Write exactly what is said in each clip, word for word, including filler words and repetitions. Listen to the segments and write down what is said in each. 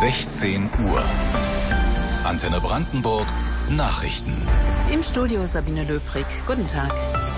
sechzehn Uhr. Antenne Brandenburg Nachrichten. Im Studio Sabine Löbrig. Guten Tag.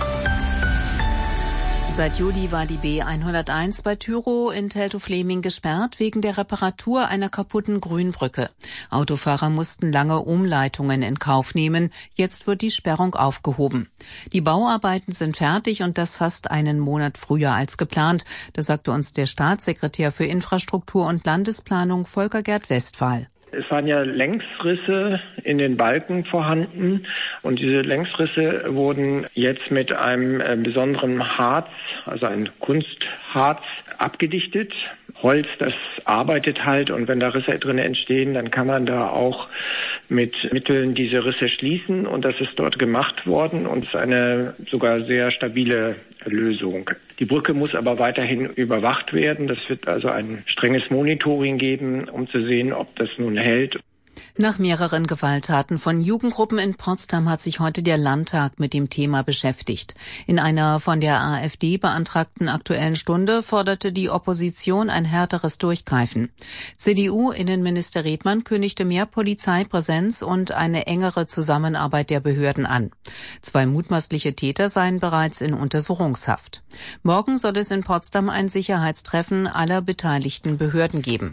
Seit Juli war die B hunderteins bei Tyrow in Teltow-Fläming gesperrt wegen der Reparatur einer kaputten Grünbrücke. Autofahrer mussten lange Umleitungen in Kauf nehmen. Jetzt wird die Sperrung aufgehoben. Die Bauarbeiten sind fertig und das fast einen Monat früher als geplant. Das sagte uns der Staatssekretär für Infrastruktur und Landesplanung Volker Gerd Westphal. Es waren ja Längsrisse in den Balken vorhanden und diese Längsrisse wurden jetzt mit einem besonderen Harz, also ein Kunstharz, abgedichtet. Holz, das arbeitet halt, und wenn da Risse drin entstehen, dann kann man da auch mit Mitteln diese Risse schließen, und das ist dort gemacht worden und ist eine sogar sehr stabile Lösung. Die Brücke muss aber weiterhin überwacht werden. Das wird also ein strenges Monitoring geben, um zu sehen, ob das nun hält. Nach mehreren Gewalttaten von Jugendgruppen in Potsdam hat sich heute der Landtag mit dem Thema beschäftigt. In einer von der AfD beantragten Aktuellen Stunde forderte die Opposition ein härteres Durchgreifen. C D U-Innenminister Redmann kündigte mehr Polizeipräsenz und eine engere Zusammenarbeit der Behörden an. Zwei mutmaßliche Täter seien bereits in Untersuchungshaft. Morgen soll es in Potsdam ein Sicherheitstreffen aller beteiligten Behörden geben.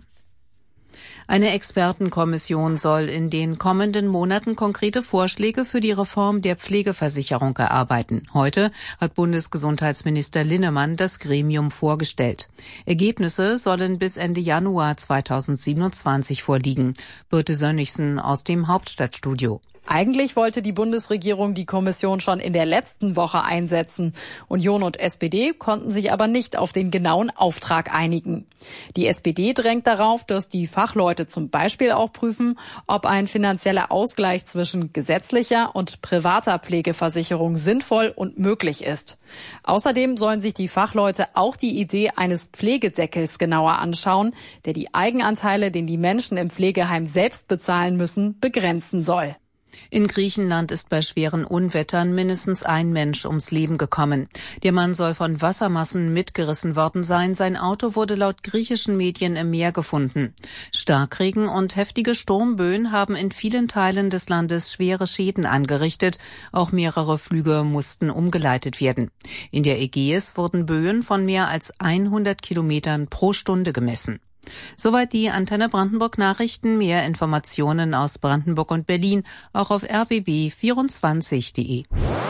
Eine Expertenkommission soll in den kommenden Monaten konkrete Vorschläge für die Reform der Pflegeversicherung erarbeiten. Heute hat Bundesgesundheitsminister Linnemann das Gremium vorgestellt. Ergebnisse sollen bis Ende Januar zweitausendsiebenundzwanzig vorliegen. Birte Sönnigsen aus dem Hauptstadtstudio. Eigentlich wollte die Bundesregierung die Kommission schon in der letzten Woche einsetzen. Union und S P D konnten sich aber nicht auf den genauen Auftrag einigen. Die S P D drängt darauf, dass die Fachleute zum Beispiel auch prüfen, ob ein finanzieller Ausgleich zwischen gesetzlicher und privater Pflegeversicherung sinnvoll und möglich ist. Außerdem sollen sich die Fachleute auch die Idee eines Pflegedeckels genauer anschauen, der die Eigenanteile, den die Menschen im Pflegeheim selbst bezahlen müssen, begrenzen soll. In Griechenland ist bei schweren Unwettern mindestens ein Mensch ums Leben gekommen. Der Mann soll von Wassermassen mitgerissen worden sein. Sein Auto wurde laut griechischen Medien im Meer gefunden. Starkregen und heftige Sturmböen haben in vielen Teilen des Landes schwere Schäden angerichtet. Auch mehrere Flüge mussten umgeleitet werden. In der Ägäis wurden Böen von mehr als hundert Kilometern pro Stunde gemessen. Soweit die Antenne Brandenburg Nachrichten. Mehr Informationen aus Brandenburg und Berlin auch auf r b b vierundzwanzig punkt de.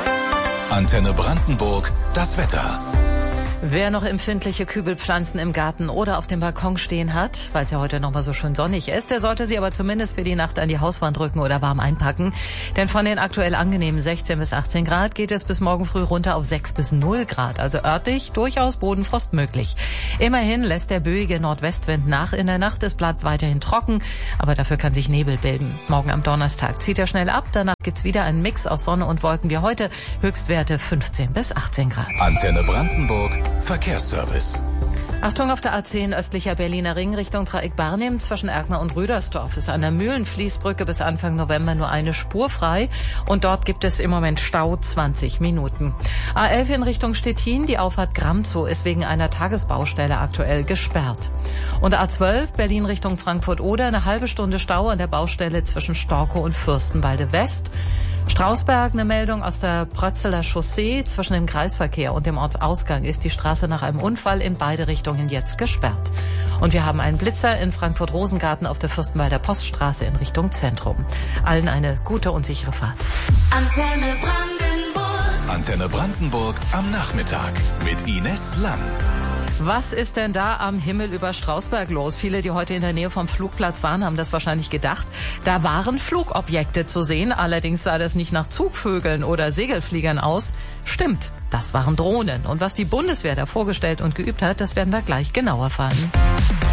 Antenne Brandenburg, das Wetter. Wer noch empfindliche Kübelpflanzen im Garten oder auf dem Balkon stehen hat, weil es ja heute noch mal so schön sonnig ist, der sollte sie aber zumindest für die Nacht an die Hauswand rücken oder warm einpacken. Denn von den aktuell angenehmen sechzehn bis achtzehn Grad geht es bis morgen früh runter auf sechs bis null Grad. Also örtlich durchaus Bodenfrost möglich. Immerhin lässt der böige Nordwestwind nach in der Nacht. Es bleibt weiterhin trocken, aber dafür kann sich Nebel bilden. Morgen am Donnerstag zieht er schnell ab. Danach gibt's wieder einen Mix aus Sonne und Wolken wie heute. Höchstwerte fünfzehn bis achtzehn Grad. Antenne Brandenburg Verkehrsservice. Achtung, auf der A zehn östlicher Berliner Ring Richtung Dreieck Barnim zwischen Erkner und Rüdersdorf ist an der Mühlenfließbrücke bis Anfang November nur eine Spur frei und dort gibt es im Moment Stau zwanzig Minuten. A elf in Richtung Stettin, die Auffahrt Gramzow ist wegen einer Tagesbaustelle aktuell gesperrt. Und A zwölf Berlin Richtung Frankfurt-Oder eine halbe Stunde Stau an der Baustelle zwischen Storkow und Fürstenwalde West. Strausberg, eine Meldung aus der Prötzeler Chaussee. Zwischen dem Kreisverkehr und dem Ortsausgang ist die Straße nach einem Unfall in beide Richtungen jetzt gesperrt. Und wir haben einen Blitzer in Frankfurt-Rosengarten auf der Fürstenwalder Poststraße in Richtung Zentrum. Allen eine gute und sichere Fahrt. Antenne Brandenburg. Antenne Brandenburg am Nachmittag mit Ines Lang. Was ist denn da am Himmel über Strausberg los? Viele, die heute in der Nähe vom Flugplatz waren, haben das wahrscheinlich gedacht. Da waren Flugobjekte zu sehen. Allerdings sah das nicht nach Zugvögeln oder Segelfliegern aus. Stimmt, das waren Drohnen. Und was die Bundeswehr da vorgestellt und geübt hat, das werden wir gleich genau erfahren.